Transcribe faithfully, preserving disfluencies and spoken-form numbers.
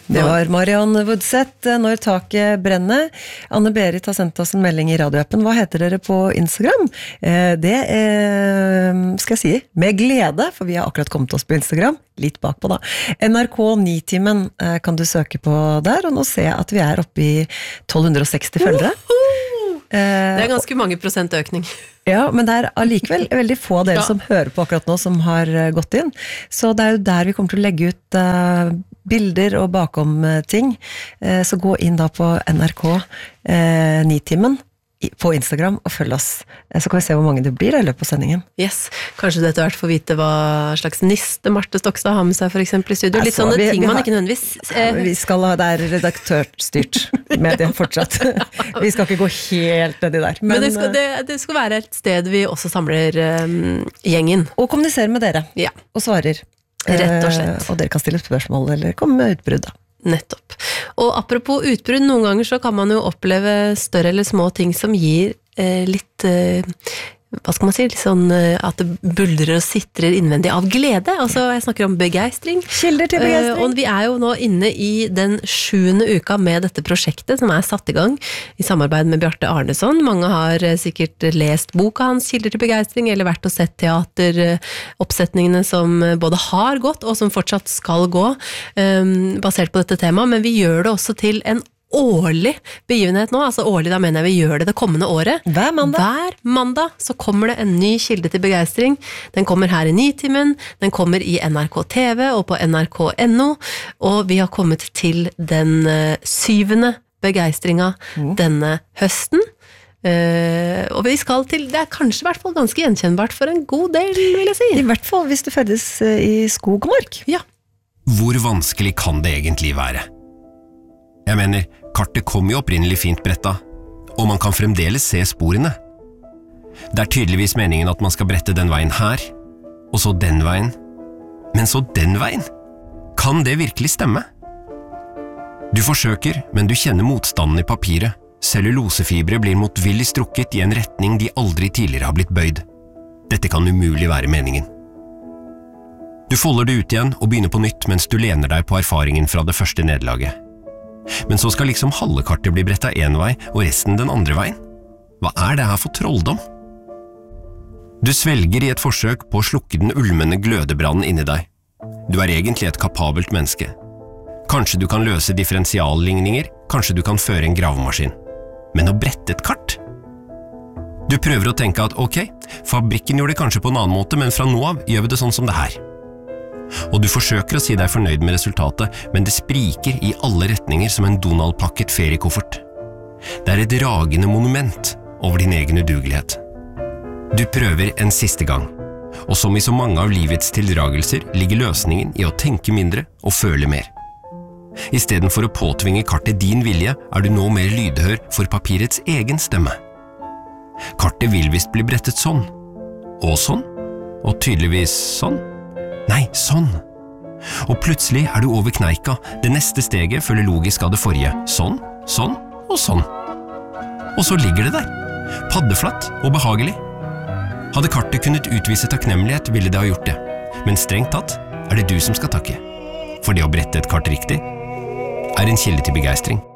Det var Mariann Woodseth, Når taket brenner. Anne-Berit har sendt oss en melding i radioappen. Hva heter dere på Instagram? Det er, skal jeg si, med glede, for vi har akkurat kommet oss på Instagram. Litt bakpå da. N R K Nitimen kan du søke på der, og nå ser jeg at vi er oppe i tolv seksti følgere. Det er ganske mange prosent økning. Ja, men det er allikevel veldig få av dere Ja. som hører på akkurat nå, som har uh, gått inn. Så det er jo der vi kommer til å legge ut uh, bilder og bakom uh, ting. Uh, så gå inn da på N R K uh, Nitimen i- på Instagram og følg oss. Uh, så kan vi se hvor mange det blir i løpet av sendingen. Yes, kanskje du etter hvert får vite hva slags niste Marte Stokstad har med seg for eksempel i studio. Litt Altså, sånne vi- ting vi man har- ikke nødvendigvis... Ja, Eh, men vi skal ha, det er redaktørstyrt medie fortsatt. Vi skal ikke gå helt nedi der. men det skal, det, det skal være et sted vi også samler um, gjengen. Og kommunisere med dere, Ja, og svarer. Rett og slett. Uh, og dere kan stille spørsmål, eller komme med utbrudd da. nettopp. Og apropos utbrudd, noen ganger så kan man jo oppleve større eller små ting som gir eh, litt... Eh, hva skal man si, litt sånn eh, at det buldrer og sitrer innvendig av glede, altså jeg snakker om begeistring. Kilder til Eh, begeistring. og vi er jo nå inne i den sjuende uka med dette prosjektet som er satt i gang i samarbeid med Bjarte Arneson. Mange har eh, sikkert lest boka hans Kilder til begeistring, eller vært og sett teateroppsetningene som eh, både har gått og som fortsatt skal gå, eh, basert på dette temaet, men vi gjør det også til en årlig begivenhet nå, altså årlig, da mener jeg vi gjør det det kommende året. Hver mandag. Hver mandag så kommer det en ny kilde til begeistring. Den kommer her i Nitimen, den kommer i N R K T V og på N R K punktum N O, og vi har kommet til den eh, syvende begeistringa denne høsten. Eh, og vi skal til, det er kanskje i hvert fall ganske gjenkjennbart for en god del, vil jeg si. I hvert fall hvis du ferdes eh, i skog og mark. Ja. Hvor vanskelig kan det egentlig være? Jeg mener, kartet kom jo opprinnelig fint bretta, og man kan fremdeles se sporene. Det er tydeligvis meningen at man skal brette den veien her, og så den veien, men så den veien. Kan det virkelig stemme? Du forsøker, men du kjenner motstanden i papiret. Cellulosefibre blir motvillig strukket i en retning de aldri tidligere har blitt bøyd. Dette kan umulig være meningen. Du folder det ut igjen og begynner på nytt mens du lener deg på erfaringen fra det første nederlaget. Men så skal liksom halve kartet bli brettet en vei og resten den andre veien. Hva er det her for trolldom? Du svelger i et forsøk på å slukke den ulmende glødebrannen inni deg. Du er egentlig et kapabelt menneske. Kanskje du kan løse differensialligninger, kanskje du kan føre en gravemaskin. Men å brette et kart? Du prøver å tenke at ok, fabrikken gjorde det kanskje på en annen måte, men fra nå av gjør vi det sånn som det her. Og du forsøker å si deg fornøyd med resultatet, men det spriker i alle retninger som en Donald-pakket feriekoffert. Det er et ragende monument over din egen udugelighet. Du prøver en siste gang, og som i så mange av livets tildragelser ligger løsningen i å tenke mindre og føle mer. I stedet for å påtvinge kartet din vilje, er du nå mer lydhør for papirets egen stemme. Kartet vil visst bli brettet sånn, og sånn, og tydeligvis sånn. Nei, sånn. Og plutselig er du over kneika. Det neste steget følger logisk av det forrige. Sånn, sånn og sånn. Og så ligger det der. Paddeflatt og behagelig. Hadde kartet kunnet utvise takknemlighet, ville det ha gjort det. Men strengt tatt er det du som skal takke. For det å brette et kart riktig er en kilde til begeistring.